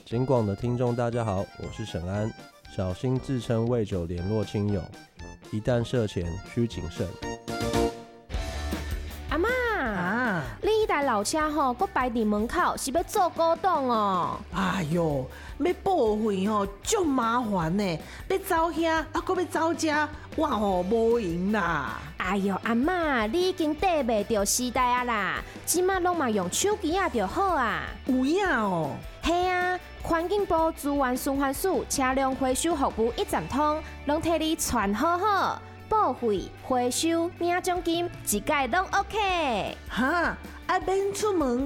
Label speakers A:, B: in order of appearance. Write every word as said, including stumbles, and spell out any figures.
A: 警广的听众大家好，我是沈安，小心自称为酒联络亲友，一旦涉钱需谨慎。
B: 阿嬷啊，你迄台老车吼，搁摆伫门口，是要做古董哦？
C: 哎哟，要报废吼，足麻烦呢。要走遐，啊，搁要走遮，我吼无闲啦。
B: 哎哟，阿嬷，你已经跟袂着时代啊啦，即马拢嘛用手机啊就好啊。
C: 有影哦。
B: 嘿啊，环境部资源循环署车辆回收服务一站通，拢替你传好好。报废、回收、领奖金，一概拢 OK。
C: 哈，啊免出门，